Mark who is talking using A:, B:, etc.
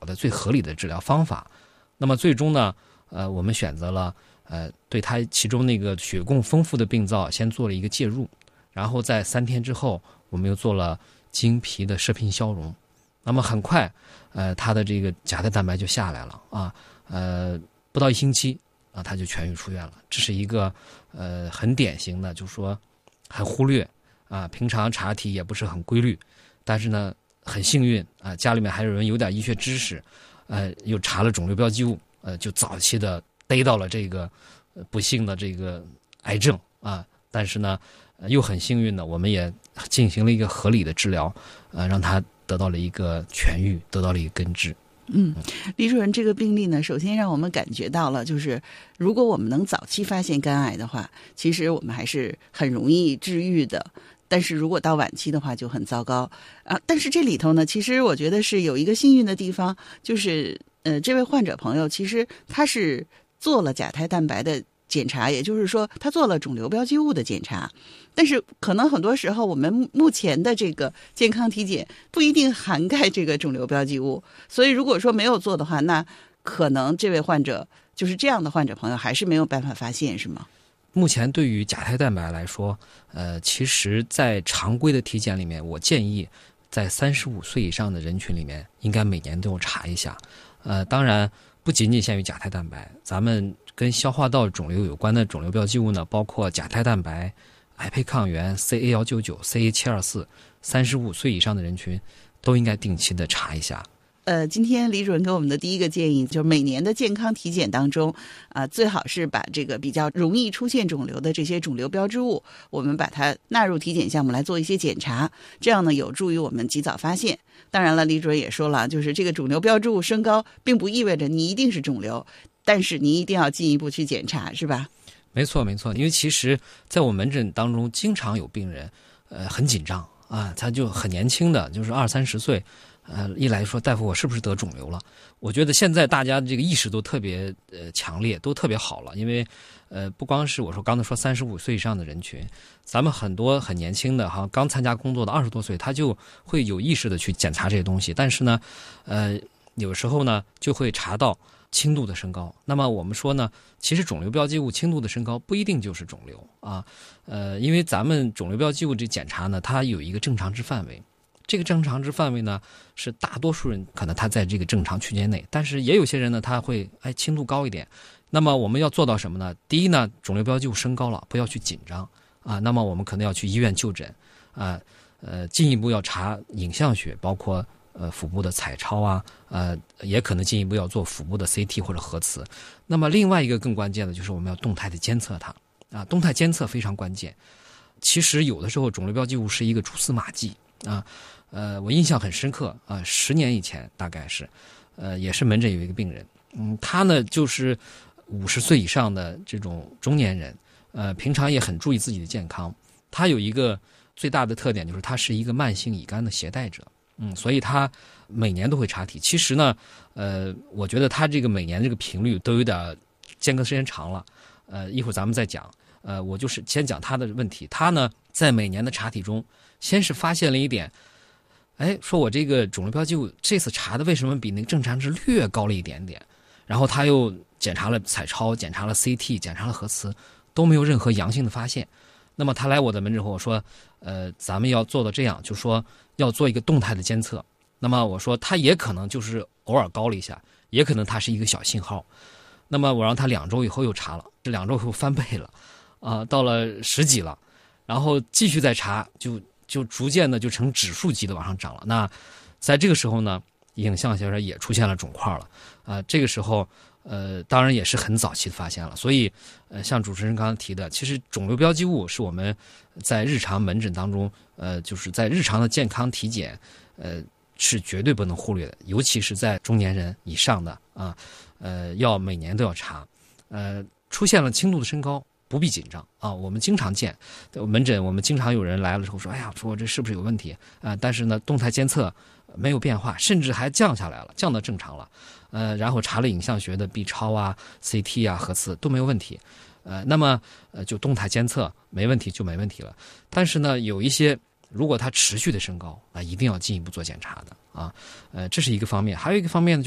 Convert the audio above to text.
A: 的、最合理的治疗方法。那么最终呢，我们选择了对他其中那个血供丰富的病灶先做了一个介入，然后在3天之后，我们又做了经皮的射频消融。那么很快，他的这个甲胎蛋白就下来了啊，不到1星期啊，他就痊愈出院了。这是一个很典型的，就是说很忽略啊，平常查体也不是很规律，但是呢很幸运啊，家里面还有人有点医学知识，又查了肿瘤标记物，就早期的逮到了这个不幸的这个癌症啊，但是呢又很幸运的，我们也进行了一个合理的治疗，让他得到了一个痊愈，得到了一个根治。
B: 李主任，这个病例呢，首先让我们感觉到了，就是如果我们能早期发现肝癌的话，其实我们还是很容易治愈的。但是如果到晚期的话就很糟糕啊。但是这里头呢，其实我觉得是有一个幸运的地方，就是这位患者朋友其实他是做了甲胎蛋白的检查，也就是说他做了肿瘤标记物的检查，但是可能很多时候我们目前的这个健康体检不一定涵盖这个肿瘤标记物，所以如果说没有做的话，那可能这位患者就是这样的患者朋友还是没有办法发现，是吗？
A: 目前对于甲胎蛋白来说，其实在常规的体检里面，我建议在35岁以上的人群里面，应该每年都要查一下。当然不仅仅限于甲胎蛋白，咱们跟消化道肿瘤有关的肿瘤标记物呢，包括甲胎蛋白、癌胚抗原、CA199、CA724， 35岁以上的人群都应该定期的查一下。
B: 今天李主任给我们的第一个建议就是每年的健康体检当中最好是把这个比较容易出现肿瘤的这些肿瘤标志物，我们把它纳入体检项目来做一些检查，这样呢有助于我们及早发现。当然了，李主任也说了，就是这个肿瘤标志物升高并不意味着你一定是肿瘤，但是你一定要进一步去检查，是吧？
A: 没错没错，因为其实在我门诊当中经常有病人很紧张啊，他就很年轻的，就是20-30岁，一来说大夫我是不是得肿瘤了？我觉得现在大家这个意识都特别强烈，都特别好了，因为不光是我说刚才说35岁以上的人群，咱们很多很年轻的哈，刚参加工作的20多岁，他就会有意识的去检查这些东西，但是呢有时候呢就会查到轻度的升高。那么我们说呢，其实肿瘤标记物轻度的升高不一定就是肿瘤啊，因为咱们肿瘤标记物这检查呢，它有一个正常值范围。这个正常值范围呢，是大多数人可能他在这个正常区间内，但是也有些人呢，他会轻度高一点。那么我们要做到什么呢？第一呢，肿瘤标记物升高了，不要去紧张啊。那么我们可能要去医院就诊啊，进一步要查影像学，包括腹部的彩超啊，也可能进一步要做腹部的 CT 或者核磁。那么另外一个更关键的就是我们要动态的监测它啊，动态监测非常关键。其实有的时候肿瘤标记物是一个蛛丝马迹啊。我印象很深刻啊，10年以前大概是，也是门诊有一个病人，他呢就是50岁以上的这种中年人，平常也很注意自己的健康。他有一个最大的特点就是他是一个慢性乙肝的携带者，所以他每年都会查体。其实呢，我觉得他这个每年这个频率都有点间隔时间长了，一会儿咱们再讲。我就是先讲他的问题。他呢在每年的查体中，先是发现了一点。说我这个肿瘤标记物这次查的为什么比那个正常值略高了一点点？然后他又检查了彩超，检查了 CT， 检查了核磁，都没有任何阳性的发现。那么他来我的门诊后，我说，咱们要做到这样，就说要做一个动态的监测。那么我说他也可能就是偶尔高了一下，也可能它是一个小信号。那么我让他2周以后又查了，这2周以后翻倍了，到了10几了，然后继续再查，就逐渐的就成指数级的往上涨了。那在这个时候呢，影像学上也出现了肿块了，这个时候当然也是很早期的发现了。所以像主持人刚刚提的，其实肿瘤标记物是我们在日常门诊当中就是在日常的健康体检是绝对不能忽略的，尤其是在中年人以上的要每年都要查。出现了轻度的升高不必紧张啊，我们经常见门诊，我们经常有人来了之后说，说我这是不是有问题但是呢，动态监测没有变化，甚至还降下来了，降到正常了。然后查了影像学的 B 超啊、CT 啊、核磁都没有问题。那么就动态监测没问题就没问题了。但是呢，有一些如果它持续的升高一定要进一步做检查的啊。这是一个方面，还有一个方面呢。